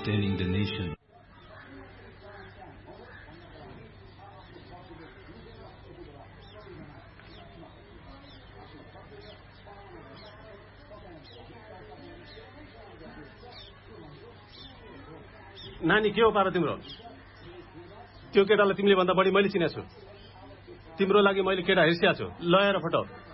sustaining the nation. नानी के हो पारा तिम्रो? त्यो केटालाई तिमीले भन्दा बढी मैले चिनेछु। तिम्रो लागि मैले केटा हिर्सिया छु। ल हेर फोटो।